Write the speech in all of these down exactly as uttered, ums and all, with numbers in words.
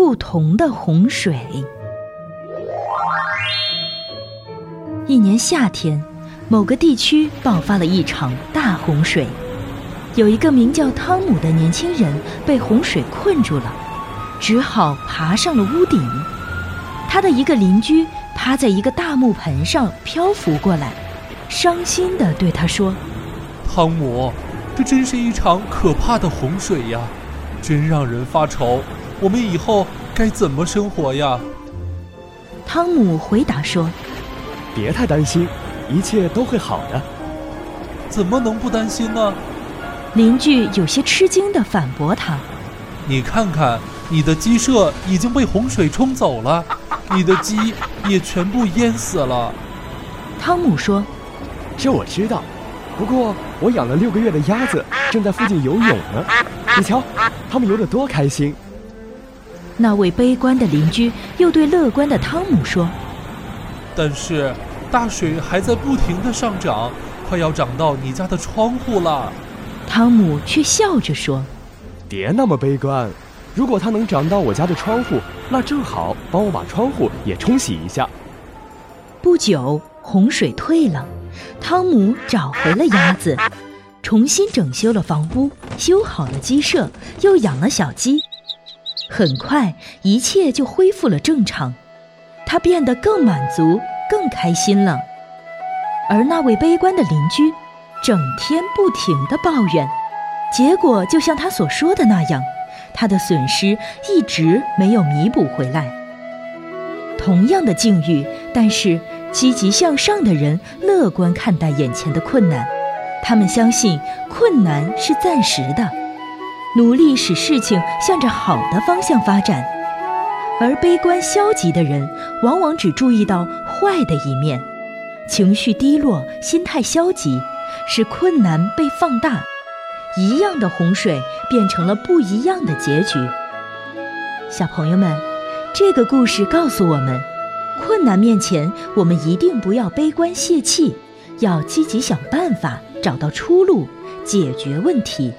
不同的洪水。一年夏天，某个地区爆发了一场大洪水，有一个名叫汤姆的年轻人被洪水困住了，只好爬上了屋顶。他的一个邻居趴在一个大木盆上漂浮过来，伤心地对他说： 汤姆，这真是一场可怕的洪水呀，真让人发愁，我们以后该怎么生活呀？ 汤姆回答说： 别太担心，一切都会好的。 怎么能不担心呢？ 邻居有些吃惊地反驳他： 你看看，你的鸡舍已经被洪水冲走了，你的鸡也全部淹死了。 汤姆说： 这我知道，不过我养了六个月的鸭子正在附近游泳呢，你瞧，它们游得多开心。 那位悲观的邻居又对乐观的汤姆说： 但是大水还在不停地上涨，快要涨到你家的窗户了。 汤姆却笑着说： 别那么悲观，如果它能涨到我家的窗户，那正好帮我把窗户也冲洗一下。 不久，洪水退了，汤姆找回了鸭子，重新整修了房屋，修好了鸡舍，又养了小鸡。很快，一切就恢复了正常，他变得更满足，更开心了。而那位悲观的邻居整天不停地抱怨，结果就像他所说的那样，他的损失一直没有弥补回来。同样的境遇，但是积极向上的人乐观看待眼前的困难，他们相信困难是暂时的，努力使事情向着好的方向发展。而悲观消极的人往往只注意到坏的一面，情绪低落，心态消极，使困难被放大，一样的洪水变成了不一样的结局。小朋友们，这个故事告诉我们，困难面前我们一定不要悲观泄气，要积极想办法，找到出路，解决问题。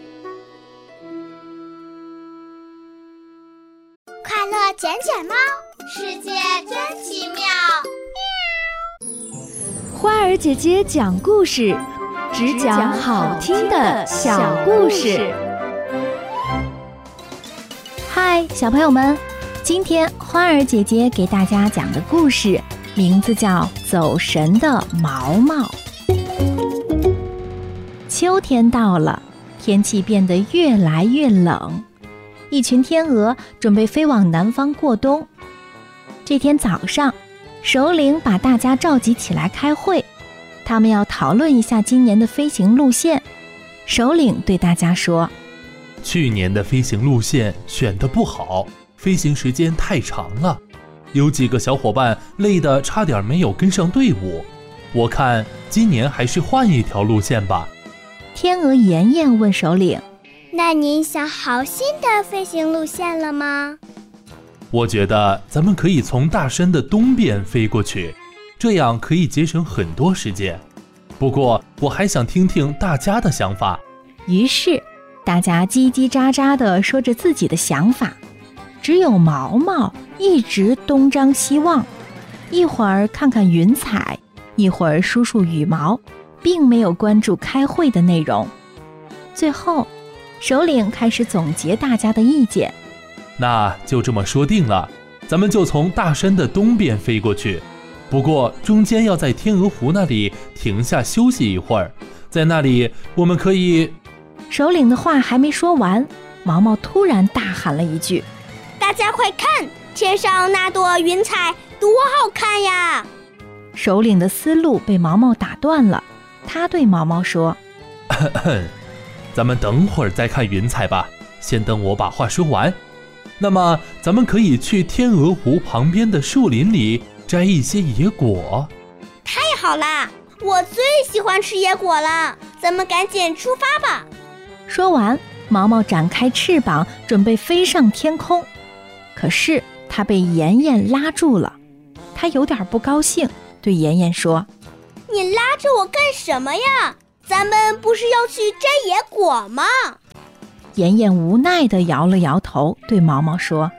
快乐卷卷猫，世界真奇妙。 花儿姐姐讲故事，只讲好听的小故事。嗨，小朋友们，今天花儿姐姐给大家讲的故事名字叫《走神的毛毛》。秋天到了，天气变得越来越冷，一群天鹅准备飞往南方过冬。这天早上，首领把大家召集起来开会，他们要讨论一下今年的飞行路线。首领对大家说： 去年的飞行路线选得不好，飞行时间太长了，有几个小伙伴累得差点没有跟上队伍，我看今年还是换一条路线吧。 天鹅妍妍问首领： 那您想好新的飞行路线了吗？ 我觉得咱们可以从大山的东边飞过去，这样可以节省很多时间。不过我还想听听大家的想法。 于是大家叽叽喳喳地说着自己的想法，只有毛毛一直东张西望，一会儿看看云彩，一会儿梳梳羽毛，并没有关注开会的内容。最后首领开始总结大家的意见。 那就这么说定了，咱们就从大山的东边飞过去，不过中间要在天鹅湖那里停下休息一会儿，在那里我们可以…… 首领的话还没说完，毛毛突然大喊了一句： 大家快看，天上那朵云彩多好看呀！ 首领的思路被毛毛打断了，他对毛毛说： 咳咳，咱们等会儿再看云彩吧，先等我把话说完。那么咱们可以去天鹅湖旁边的树林里摘一些野果。 太好啦，我最喜欢吃野果了，咱们赶紧出发吧。 说完，毛毛展开翅膀准备飞上天空，可是他被妍妍拉住了。他有点不高兴，对妍妍说： 你拉着我干什么呀？咱们不是要去摘野果吗？ 妍妍无奈地摇了摇头，对毛毛说：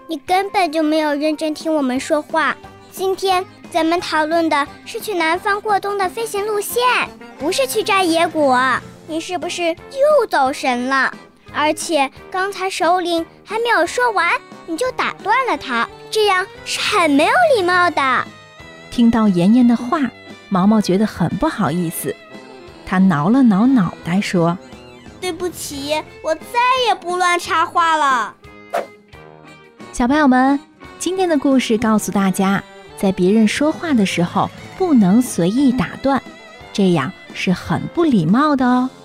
你根本就没有认真听我们说话。今天咱们讨论的是去南方过冬的飞行路线，不是去摘野果。你是不是又走神了？而且刚才首领还没有说完，你就打断了他，这样是很没有礼貌的。 听到妍妍的话，毛毛觉得很不好意思，他挠了挠脑袋说： 对不起，我再也不乱插话了。 小朋友们，今天的故事告诉大家，在别人说话的时候不能随意打断，这样是很不礼貌的哦。